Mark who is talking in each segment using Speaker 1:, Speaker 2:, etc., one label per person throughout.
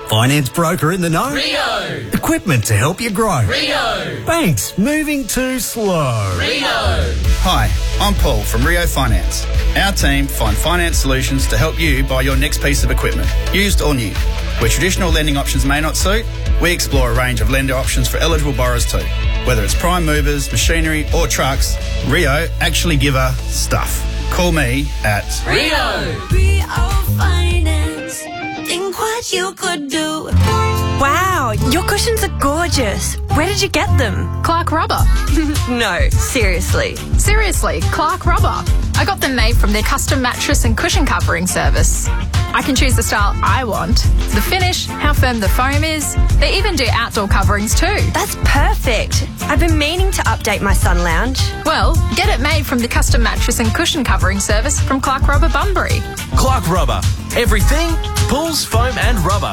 Speaker 1: Finance broker in the know?
Speaker 2: Rio.
Speaker 1: Equipment to help you grow?
Speaker 2: Rio.
Speaker 1: Banks moving too slow?
Speaker 2: Rio.
Speaker 3: Hi, I'm Paul from Rio Finance. Our team find finance solutions to help you buy your next piece of equipment, used or new. Where traditional lending options may not suit, we explore a range of lender options for eligible borrowers too. Whether it's prime movers, machinery or trucks, Rio actually give a stuff. Call me at
Speaker 2: Rio.
Speaker 4: Rio Finance. Think what you could do.
Speaker 5: Wow, your cushions are gorgeous. Where did you get them?
Speaker 6: Clark Rubber.
Speaker 5: No, seriously.
Speaker 6: Seriously, Clark Rubber. I got them made from their custom mattress and cushion covering service. I can choose the style I want, the finish, how firm the foam is. They even do outdoor coverings too.
Speaker 5: That's perfect. I've been meaning to update my sun lounge.
Speaker 6: Well, get it made from the custom mattress and cushion covering service from Clark Rubber Bunbury.
Speaker 7: Clark Rubber. Everything, pulls, foam and rubber.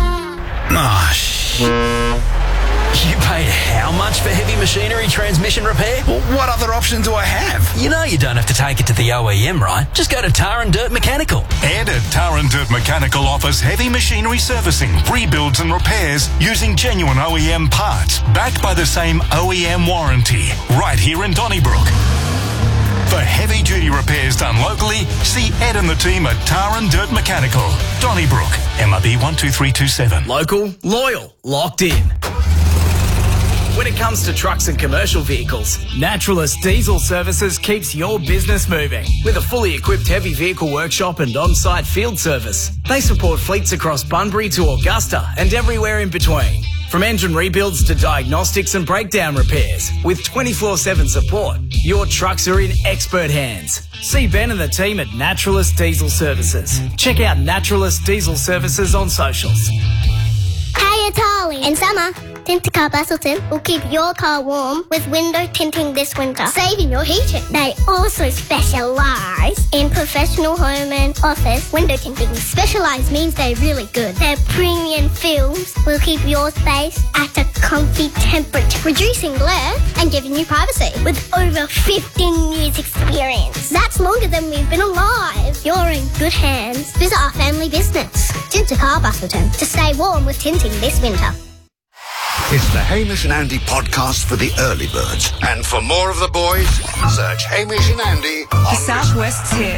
Speaker 7: You paid how much for heavy machinery transmission repair?
Speaker 3: Well, what other option do I have?
Speaker 7: You know you don't have to take it to the OEM, right? Just go to Tar and Dirt Mechanical.
Speaker 8: Ed at Tar and Dirt Mechanical offers heavy machinery servicing, rebuilds and repairs using genuine OEM parts, backed by the same OEM warranty, right here in Donnybrook. For heavy-duty repairs done locally, see Ed and the team at Tar and Dirt Mechanical, Donnybrook, MRB 12327.
Speaker 7: Local, loyal, locked in. When it comes to trucks and commercial vehicles, Naturalist Diesel Services keeps your business moving. With a fully equipped heavy vehicle workshop and on-site field service, they support fleets across Bunbury to Augusta and everywhere in between. From engine rebuilds to diagnostics and breakdown repairs, with 24/7 support, your trucks are in expert hands. See Ben and the team at Naturalist Diesel Services. Check out Naturalist Diesel Services on socials.
Speaker 9: Hey, it's Harley. In summer, Tintercar Baselton will keep your car warm with window tinting this winter, saving your heating. They also specialise in professional home and office window tinting. Specialised means they're really good. Their premium films will keep your space at a comfy temperature, reducing glare and giving you privacy. With over 15 years experience. That's longer than we've been alive. You're in good hands. Visit our family business, Tintercar Baselton, to stay warm with tinting this winter.
Speaker 10: It's the Hamish and Andy podcast for the early birds. And for more of the boys, search Hamish and Andy on
Speaker 5: The Southwest's hit.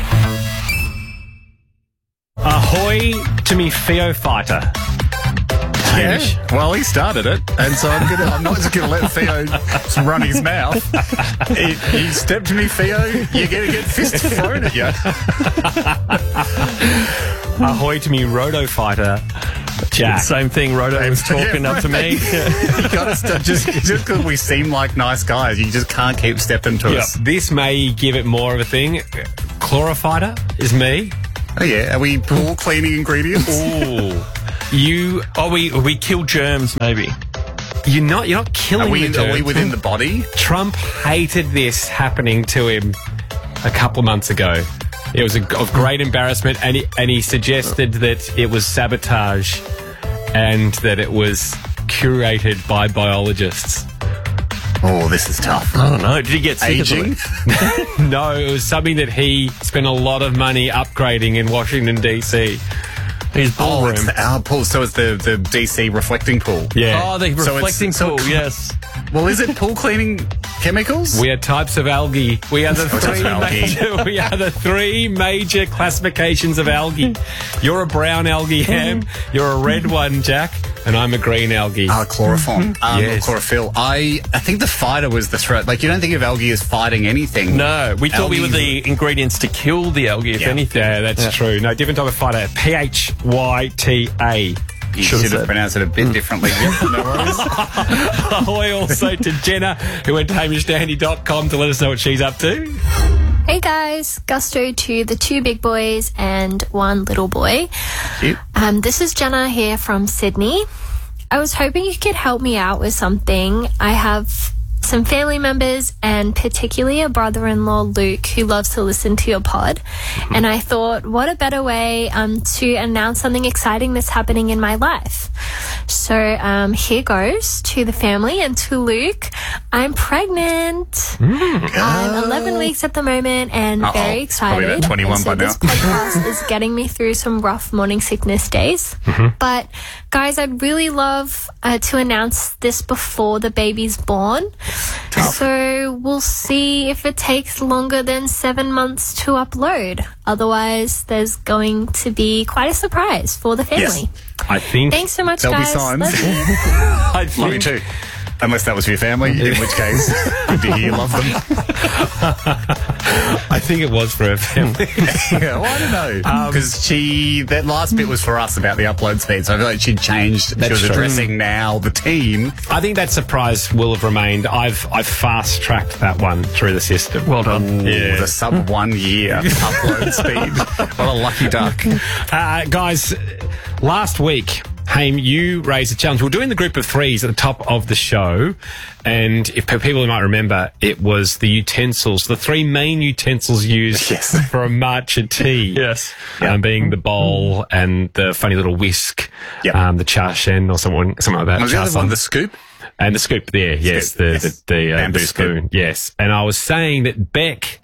Speaker 11: Ahoy to me Theo fighter. Hamish.
Speaker 12: Yeah, well, he started it, and so I'm not just going to let Theo run his mouth. He stepped to me, Theo, you're going to get fists thrown at you.
Speaker 11: Ahoy to me Roto fighter. Jack.
Speaker 13: Same thing Roto was talking up to me.
Speaker 12: You got to stop, just because we seem like nice guys, you just can't keep stepping to us.
Speaker 11: This may give it more of a thing. Chlorofighter is me.
Speaker 12: Oh yeah, are we pool cleaning ingredients?
Speaker 11: Ooh.
Speaker 13: We kill germs, maybe.
Speaker 11: You're not killing the germs.
Speaker 12: Are we within the body?
Speaker 11: Trump hated this happening to him a couple of months ago. It was of great embarrassment, and he suggested that it was sabotage and that it was curated by biologists.
Speaker 12: Oh, this is tough.
Speaker 13: I don't know. Did he get sick
Speaker 12: Aging?
Speaker 13: of it?
Speaker 11: No, it was something that he spent a lot of money upgrading in Washington, D.C.
Speaker 13: His ballroom.
Speaker 12: It's our pool, so it's the DC reflecting pool.
Speaker 11: Yeah.
Speaker 13: Oh, the reflecting pool, yes.
Speaker 12: Well, is it pool cleaning chemicals?
Speaker 11: We are types of algae. We are the three major classifications of algae. You're a brown algae, Ham. You're a red one, Jack. And I'm a green algae.
Speaker 12: Chloroform.
Speaker 11: Yes.
Speaker 12: Chlorophyll. I think the fighter was the threat. Like, you don't think of algae as fighting anything.
Speaker 13: No, we thought we were the ingredients to kill the algae, if anything.
Speaker 11: Yeah, that's true. No, different type of fighter. PHYTA.
Speaker 12: You should have pronounced it a bit differently. No worries.
Speaker 11: Ahoy also to Jenna, who went to hamishdandy.com to let us know what she's up to.
Speaker 14: Hey guys, Gusto to the two big boys and one little boy.
Speaker 12: Cute.
Speaker 14: This is Jenna here from Sydney. I was hoping you could help me out with something. I have some family members, and particularly a brother-in-law, Luke, who loves to listen to your pod. And I thought, what a better way to announce something exciting that's happening in my life. So here goes to the family and to Luke. I'm pregnant. I'm 11 weeks at the moment and very excited.
Speaker 12: Probably about 21 by now.
Speaker 14: This podcast is getting me through some rough morning sickness days. But guys, I'd really love to announce this before the baby's born. So we'll see if it takes longer than 7 months to upload. Otherwise, there's going to be quite a surprise for the family.
Speaker 12: Yes.
Speaker 11: I think
Speaker 14: Thanks so much,
Speaker 12: there'll
Speaker 14: guys.
Speaker 12: be signs.
Speaker 14: Love you.
Speaker 11: I
Speaker 12: Love you too. Unless that was for your family, in which case, good to hear you love them.
Speaker 11: I think it was for her family.
Speaker 12: Yeah, well, I don't know. Because that last bit was for us about the upload speed, so I feel like she'd changed. She was addressing now the team.
Speaker 11: I think that surprise will have remained. I've fast-tracked that one through the system.
Speaker 12: Well done.
Speaker 11: Yeah.
Speaker 12: The sub 1 year upload speed. What a lucky duck.
Speaker 11: Guys, last week, Haim, you raised a challenge. We're doing the group of threes at the top of the show, and if people might remember, it was the utensils, the three main utensils used for a matcha tea.
Speaker 13: Yes.
Speaker 11: Being the bowl and the funny little whisk, the cha shen or something like that.
Speaker 12: Was the other one the scoop?
Speaker 11: And the scoop there, yes, the bamboo spoon, yes. And I was saying that Beck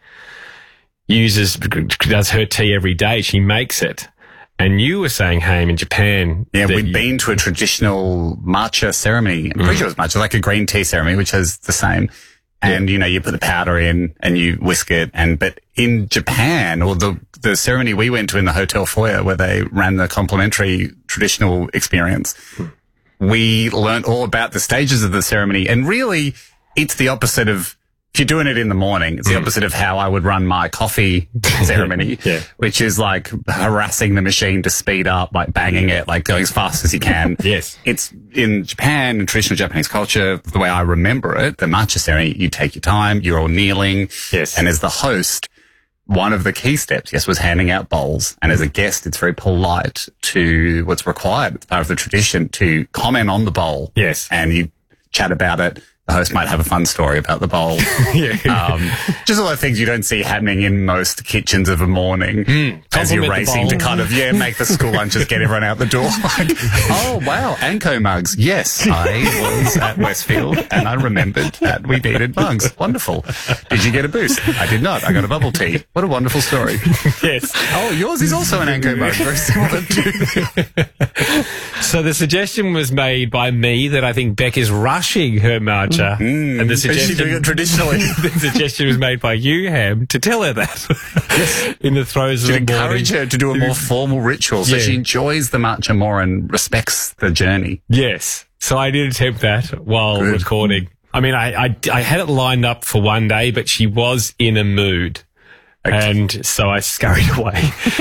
Speaker 11: does her tea every day. She makes it. And you were saying, Haim, in Japan...
Speaker 12: Yeah, we'd been to a traditional matcha ceremony. I'm pretty sure it was matcha, like a green tea ceremony, which is the same. And, you put the powder in and you whisk it. But in Japan, or the ceremony we went to in the hotel foyer where they ran the complimentary traditional experience, we learnt all about the stages of the ceremony. And really, it's the opposite of... If you're doing it in the morning, it's the opposite of how I would run my coffee ceremony, which is like harassing the machine to speed up, like banging it, like going as fast as you can.
Speaker 11: Yes.
Speaker 12: It's in Japan, in traditional Japanese culture, the way I remember it, the matcha ceremony, you take your time, you're all kneeling.
Speaker 11: Yes.
Speaker 12: And as the host, one of the key steps, was handing out bowls. And as a guest, it's very polite to what's required. It's part of the tradition to comment on the bowl.
Speaker 11: Yes.
Speaker 12: And you chat about it. The host might have a fun story about the bowl. Just all the things you don't see happening in most kitchens of a morning as you're racing to kind of, make the school lunches, get everyone out the door. Like, oh, wow, Anko mugs. Yes, I was at Westfield and I remembered that we needed mugs. Wonderful. Did you get a boost? I did not. I got a bubble tea. What a wonderful story.
Speaker 11: Yes.
Speaker 12: Oh, yours is also an Anko mug. Very similar to...
Speaker 11: So the suggestion was made by me that I think Beck is rushing her matcha. And the suggestion,
Speaker 12: is she doing it traditionally?
Speaker 11: The suggestion was made by you, Ham, to tell her that in the throes of the morning.
Speaker 12: To encourage her to do a more formal ritual so she enjoys the matcha more and respects the journey.
Speaker 11: Yes. So I did attempt that while recording. I mean, I had it lined up for one day, but she was in a mood. Okay. And so I scurried away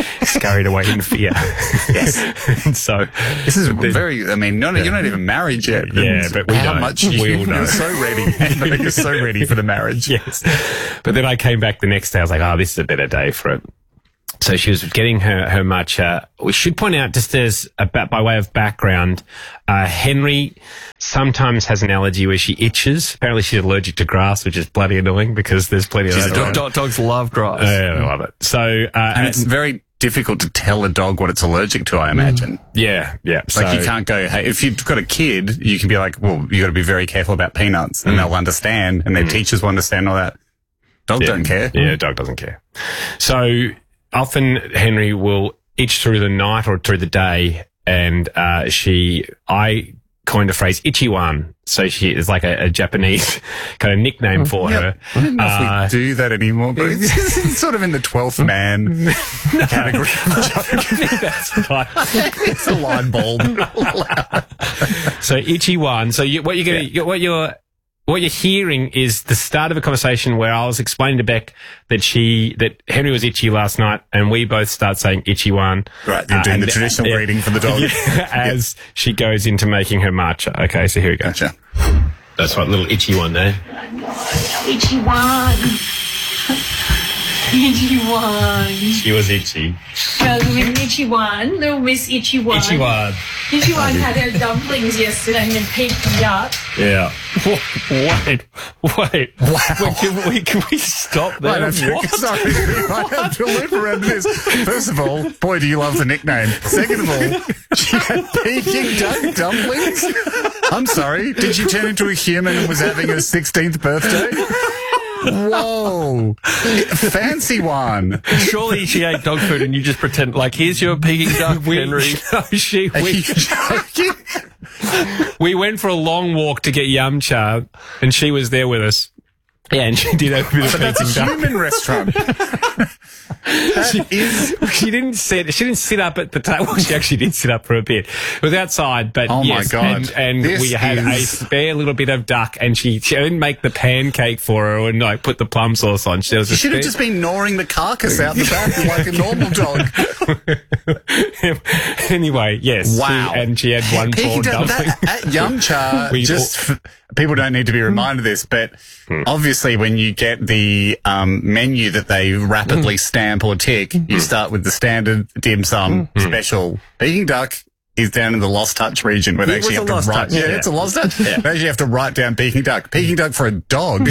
Speaker 11: in fear.
Speaker 12: Yes.
Speaker 11: And so
Speaker 12: this is very, you're not even married yet.
Speaker 11: Yeah, but we
Speaker 12: how
Speaker 11: know.
Speaker 12: Much
Speaker 11: we'll know.
Speaker 12: You're so ready. You're so ready for the marriage.
Speaker 11: Yes. But then I came back the next day. I was like, this is a better day for it. So she was getting her matcha. We should point out, just as by way of background, Henry sometimes has an allergy where she itches. Apparently she's allergic to grass, which is bloody annoying because there's plenty of that.
Speaker 13: Dogs love grass.
Speaker 11: Yeah, they love it. So,
Speaker 12: and it's very difficult to tell a dog what it's allergic to, I imagine.
Speaker 11: Yeah.
Speaker 12: Like you can't go, hey, if you've got a kid, you can be like, well, you got to be very careful about peanuts and they'll understand and their teachers will understand all that. Dog don't care.
Speaker 11: Yeah, dog doesn't care. So, often Henry will itch through the night or through the day, and I coined a phrase, Ichiwan. So she is like a Japanese kind of nickname for her.
Speaker 12: I don't know if we do that anymore, but it's sort of in the 12th man category of joke.
Speaker 11: That's fine.
Speaker 12: It's a light bulb.
Speaker 11: So Ichiwan. So what you're hearing is the start of a conversation where I was explaining to Beck that Henry was itchy last night, and we both start saying Ichiwan.
Speaker 12: Right, you're doing the traditional greeting for the dog.
Speaker 11: As she goes into making her matcha. Okay, so here we go.
Speaker 12: Gotcha.
Speaker 11: That's right, little Ichiwan there.
Speaker 4: Ichiwan.
Speaker 2: Itchy one.
Speaker 11: She was itchy.
Speaker 2: Itchy one. Little Miss Itchy one.
Speaker 11: Itchy one.
Speaker 2: Itchy one had her dumplings yesterday and then peeked me up.
Speaker 11: Yeah. Wait. Wait, can we stop there?
Speaker 12: Sorry, I have to loop around this. First of all, boy, do you love the nickname. Second of all, she had Peking duck dumplings. I'm sorry, did she turn into a human and was having her 16th birthday? Whoa. Fancy one.
Speaker 13: Surely she ate dog food and you just pretend like, here's your Peking duck, Henry.
Speaker 11: We went for a long walk to get yum cha, and she was there with us. Yeah, and she did have a bit of
Speaker 12: That's
Speaker 11: Peking
Speaker 12: a
Speaker 11: duck.
Speaker 12: human restaurant.
Speaker 11: She didn't sit up at the table. Well, she actually did sit up for a bit. It was outside, but
Speaker 12: oh
Speaker 11: yes,
Speaker 12: my God.
Speaker 11: and we had a spare little bit of duck, and she didn't make the pancake for her and like put the plum sauce on. She
Speaker 12: should have just been gnawing the carcass out the back like a normal dog.
Speaker 11: Anyway, yes.
Speaker 12: Wow.
Speaker 11: She had one prawn dumpling.
Speaker 12: At Yum Cha, people don't need to be reminded of this, but obviously when you get the menu that they rapidly stamp or tick, you start with the standard dim sum special. Peking duck is down in the Lost Touch region where they actually have to write. Yeah, it's a Lost Touch. They actually have to write down Peking duck. Peking duck for a dog.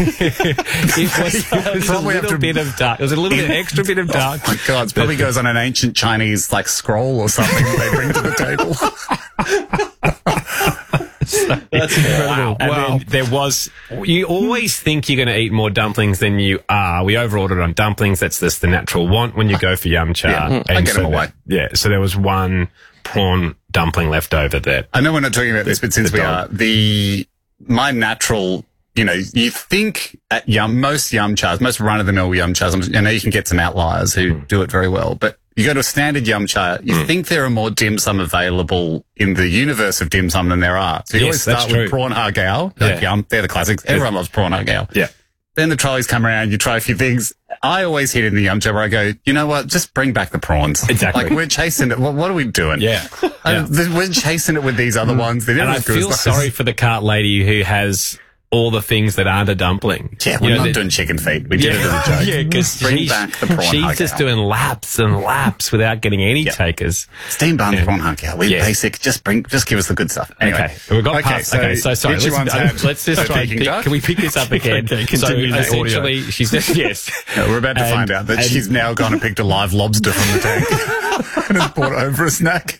Speaker 11: It was a little bit of duck. It was a little bit extra bit of duck.
Speaker 12: Oh my God, it probably goes on an ancient Chinese like scroll or something they bring to the table.
Speaker 13: That's incredible.
Speaker 11: And then there was, you always think you're going to eat more dumplings than you are. We overordered on dumplings. That's just the natural want when you go for yum cha.
Speaker 12: Yeah, I get them away.
Speaker 11: So there was one prawn dumpling left over that.
Speaker 12: I know we're not talking about this, but since we are, my natural, you think at most yum chas, most run-of-the-mill yum chas, I know you can get some outliers who do it very well, but you go to a standard yum cha, you think there are more dim sum available in the universe of dim sum than there are. So you always start with prawn har gow, yum, they're the classics. Everyone loves prawn har gow.
Speaker 11: Yeah.
Speaker 12: Then the trolleys come around, you try a few things. I always hit in the yum cha where I go, you know what, just bring back the prawns.
Speaker 11: Exactly.
Speaker 12: Like, we're chasing it. What are we doing?
Speaker 11: Yeah.
Speaker 12: We're chasing it with these other ones. They're
Speaker 11: And I feel sorry for the cart lady who has all the things that aren't a dumpling.
Speaker 12: Yeah, we're not doing chicken feet. We did it as a joke.
Speaker 11: Yeah, because
Speaker 12: bring back the prawn
Speaker 11: she's just doing laps and laps without getting any takers.
Speaker 12: Steam bun prawn har gow. We're basic. Just give us the good stuff. Anyway.
Speaker 11: Okay, we've got past. Okay, so sorry. Let's just try and pick. Can we pick this up again?
Speaker 12: So
Speaker 11: essentially, she's just, yes.
Speaker 12: No, we're about to find out that she's now gone and picked a live lobster from the tank and has brought over a snack.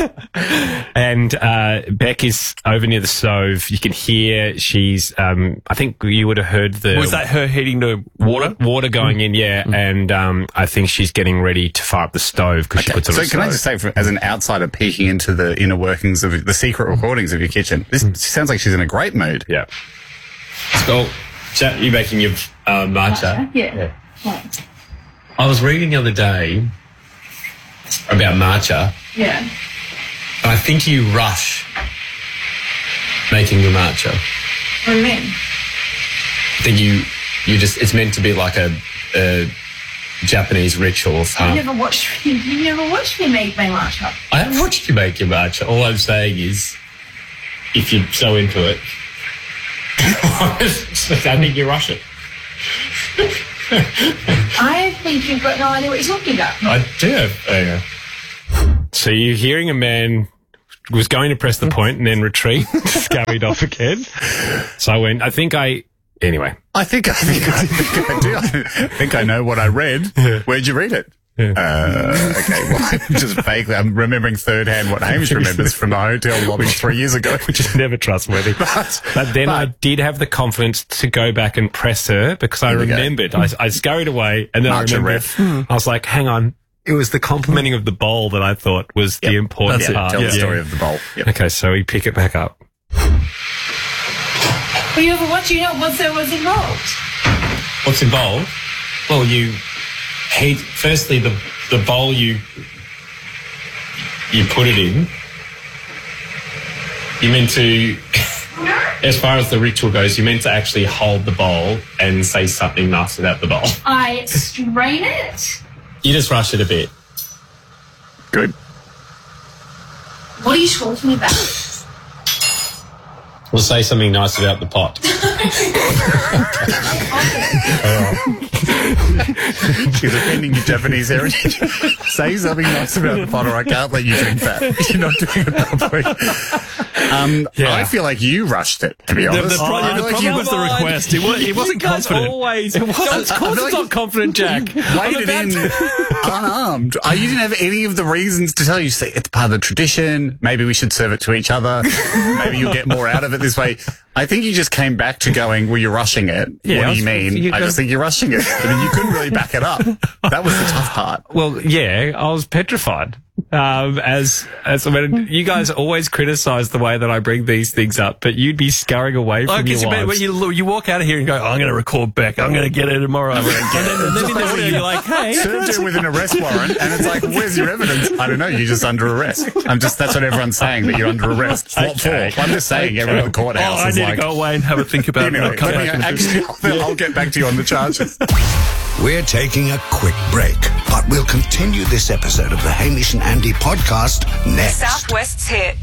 Speaker 11: And Beck is over near the stove. You can hear she's. I think you would have heard the.
Speaker 13: Was that her heating the water?
Speaker 11: Water going in, yeah. And I think she's getting ready to fire up the stove because she puts it on the stove.
Speaker 12: Can I just say, as an outsider peeking into the inner workings of the secret recordings of your kitchen, this sounds like she's in a great mood.
Speaker 11: Yeah. So, you making your matcha?
Speaker 2: Yeah.
Speaker 11: I was reading the other day about matcha.
Speaker 2: Yeah.
Speaker 11: And I think you rush making the matcha.
Speaker 2: What do you mean?
Speaker 11: I think you just, it's meant to be like a Japanese ritual.
Speaker 2: You never watched me make my matcha.
Speaker 11: I haven't watched you make your matcha. All I'm saying is, if you're so into it, I think you rush it.
Speaker 2: I think you've got no idea what you're talking about.
Speaker 11: I do. So you're hearing a man was going to press the point and then retreat, scurried off again. So I went, anyway.
Speaker 12: I think I do. I think I know what I read. Yeah. Where'd you read it? Yeah. Okay, well, just vaguely, I'm remembering third hand what Hamish remembers from the hotel lobby 3 years ago.
Speaker 11: Which is never trustworthy. But then I did have the confidence to go back and press her because I remembered. I scurried away and then I remembered. I was like, hang on. It was the complimenting of the bowl that I thought was the important part.
Speaker 12: Tell the story of the bowl. Yep.
Speaker 11: Okay, so we pick it back up.
Speaker 2: Well, you ever watch? You know what's involved?
Speaker 11: What's involved? Well, you heat firstly the bowl you put it in. You're meant to, as far as the ritual goes, you're meant to actually hold the bowl and say something nice about the bowl.
Speaker 2: I strain it.
Speaker 11: You just rush it a bit.
Speaker 12: Good.
Speaker 2: What are you talking about?
Speaker 11: We'll say something nice about the pot.
Speaker 12: She's offending your Japanese heritage. Say something nice about the pot or I can't let you drink that. You're not doing it properly. I feel like you rushed it, to be honest.
Speaker 13: The problem was the request. He wasn't confident.
Speaker 11: Of course it's not confident, Jack.
Speaker 12: Waded in unarmed. You didn't have any of the reasons to tell you. Say, it's part of the tradition. Maybe we should serve it to each other. Maybe you'll get more out of it this way. I think you just came back to going, well, you're rushing it.
Speaker 11: Yeah,
Speaker 12: what do you mean? I just think you're rushing it. I mean, you couldn't really back it up. That was the tough part.
Speaker 11: Well, yeah, I was petrified. As I mean, you guys always criticise the way that I bring these things up, but you'd be scurrying away from your wives.
Speaker 13: You walk out of here and go, I'm going to record Beck. I'm going to get her tomorrow. And then in the morning you're like, hey.
Speaker 12: Served her with an arrest warrant, and it's like, where's your evidence? I don't know. You're just under arrest. That's what everyone's saying, that you're under arrest. What for? I'm just saying, everyone at the courthouse
Speaker 13: I
Speaker 12: is
Speaker 13: need
Speaker 12: like,
Speaker 13: to go away and have a think about it. I'll come back
Speaker 12: actually, I'll get back to you on the charges.
Speaker 10: We're taking a quick break, but we'll continue this episode of the Hamish and Andy podcast next.
Speaker 5: Southwest's hit.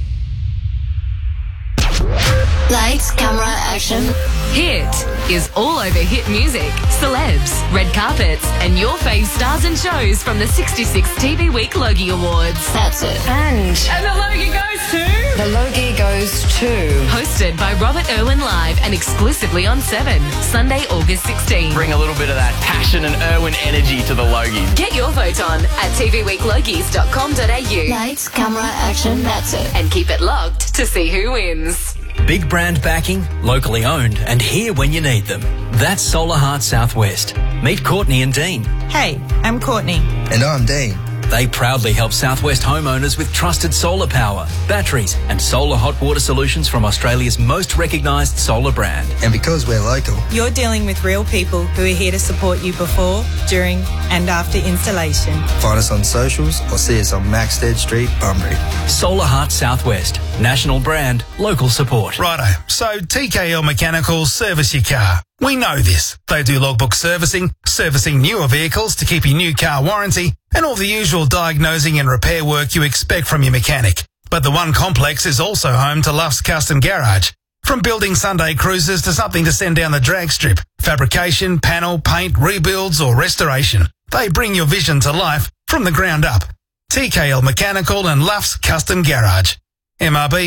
Speaker 4: Lights, camera, action.
Speaker 15: Hit is all over hit music, celebs, red carpets, and your fave stars and shows from the 66 TV Week Logie Awards.
Speaker 4: That's it.
Speaker 2: And the Logie goes to...
Speaker 15: The Logie goes to... Hosted by Robert Irwin live and exclusively on 7, Sunday, August 16.
Speaker 7: Bring a little bit of that passion and Irwin energy to the Logie.
Speaker 15: Get your vote on at tvweeklogies.com.au.
Speaker 4: Lights, camera, action. That's it.
Speaker 15: And keep it locked to see who wins.
Speaker 16: Big brand backing, locally owned, and here when you need them. That's Solar Heart Southwest. Meet Courtney and Dean.
Speaker 17: Hey, I'm Courtney.
Speaker 18: And I'm Dean.
Speaker 16: They proudly help Southwest homeowners with trusted solar power, batteries, and solar hot water solutions from Australia's most recognised solar brand.
Speaker 18: And because we're local,
Speaker 17: you're dealing with real people who are here to support you before, during, and after installation.
Speaker 18: Find us on socials or see us on Maxted Street, Bunbury.
Speaker 16: Solar Heart Southwest. National brand, local support.
Speaker 19: Righto. So TKL Mechanical service your car. We know this. They do logbook servicing newer vehicles to keep your new car warranty, and all the usual diagnosing and repair work you expect from your mechanic. But the One Complex is also home to Luff's Custom Garage. From building Sunday cruisers to something to send down the drag strip, fabrication, panel, paint, rebuilds or restoration, they bring your vision to life from the ground up. TKL Mechanical and Luff's Custom Garage. MRB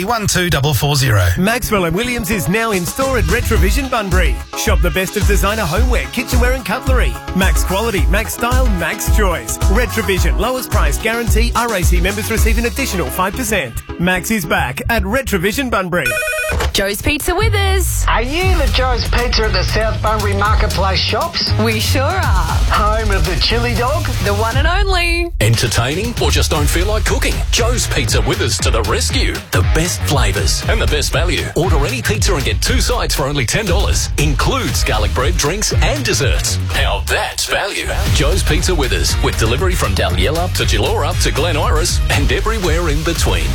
Speaker 19: 12440.
Speaker 1: Maxwell & Williams is now in store at Retrovision Bunbury. Shop the best of designer homeware, kitchenware and cutlery. Max quality, max style, max choice. Retrovision, lowest price guarantee. RAC members receive an additional 5%. Max is back at Retrovision Bunbury.
Speaker 15: Joe's Pizza Withers.
Speaker 20: Are you the Joe's Pizza at the South Bunbury Marketplace shops?
Speaker 15: We sure are.
Speaker 20: Home of the chili dog?
Speaker 15: The one and only.
Speaker 21: Entertaining or just don't feel like cooking? Joe's Pizza Withers to the rescue. The best flavours and the best value. Order any pizza and get 2 sides for only $10. Includes garlic bread, drinks and desserts. Now that's value. Joe's Pizza Withers with delivery from Daliella to Gilora to Glen Iris and everywhere in between.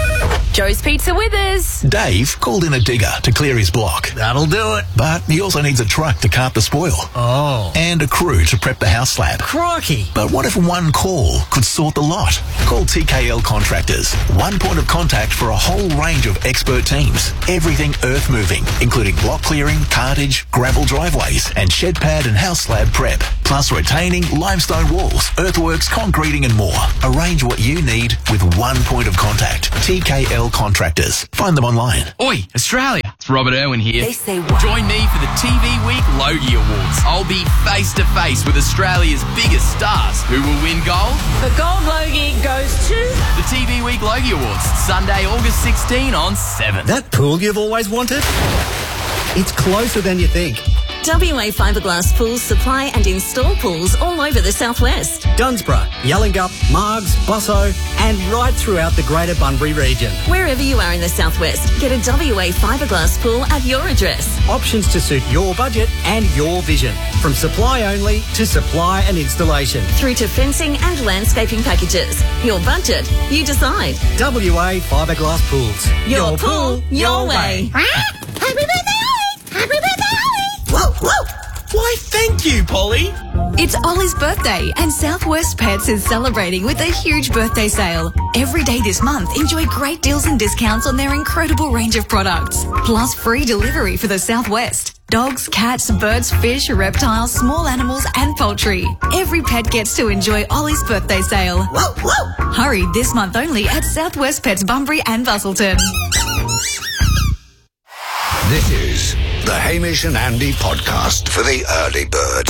Speaker 15: Joe's Pizza Withers.
Speaker 21: Dave called in a digger to clear his block.
Speaker 22: That'll do it.
Speaker 21: But he also needs a truck to cart the spoil.
Speaker 22: Oh.
Speaker 21: And a crew to prep the house slab.
Speaker 22: Crikey.
Speaker 21: But what if one call could sort the lot? Call TKL Contractors. One point of contact for a whole range of expert teams. Everything earth moving, including block clearing, cartage, gravel driveways, and shed pad and house slab prep. Plus retaining, limestone walls, earthworks, concreting and more. Arrange what you need with one point of contact. TKL Contractors. Find them online.
Speaker 23: Oi, Australia. It's Robert Irwin here.
Speaker 15: They say what?
Speaker 23: Join me for the TV Week Logie Awards. I'll be face to face with Australia's biggest stars. Who will win gold?
Speaker 2: The gold Logie goes to...
Speaker 23: The TV Week Logie Awards. Sunday, August 16 on 7.
Speaker 1: That pool you've always wanted? It's closer than you think.
Speaker 4: WA Fiberglass Pools supply and install pools all over the southwest.
Speaker 1: Dunsborough, Yallingup, Margs, Busso, and right throughout the greater Bunbury region.
Speaker 4: Wherever you are in the southwest, get a WA Fiberglass pool at your address.
Speaker 1: Options to suit your budget and your vision. From supply only to supply and installation.
Speaker 4: Through to fencing and landscaping packages. Your budget, you decide.
Speaker 1: WA Fiberglass Pools.
Speaker 4: Your pool, your way.
Speaker 9: Happy birthday, Ollie! Happy birthday, Ollie!
Speaker 7: Whoa, whoa! Why, thank you, Polly.
Speaker 3: It's Ollie's birthday and Southwest Pets is celebrating with a huge birthday sale. Every day this month, enjoy great deals and discounts on their incredible range of products. Plus free delivery for the Southwest. Dogs, cats, birds, fish, reptiles, small animals and poultry. Every pet gets to enjoy Ollie's birthday sale. Whoa, whoa. Hurry this month only at Southwest Pets Bunbury and Busselton.
Speaker 10: This is the Hamish and Andy podcast for the early birds.